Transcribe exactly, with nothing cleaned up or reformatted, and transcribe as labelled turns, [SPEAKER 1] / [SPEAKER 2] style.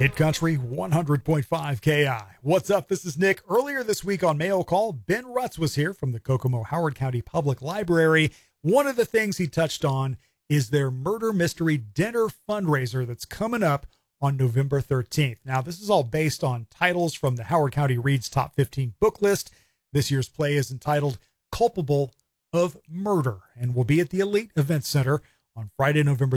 [SPEAKER 1] Hit Country one hundred point five K I. What's up? This is Nick. Earlier this week on Mail Call, Ben Rutz was here from the Kokomo Howard County Public Library. One of the things he touched on is their Murder Mystery Dinner fundraiser that's coming up on November thirteenth. Now, this is all based on titles from the Howard County Reads Top fifteen book list. This year's play is entitled Culpable of Murder and will be at the Elite Event Center on Friday, November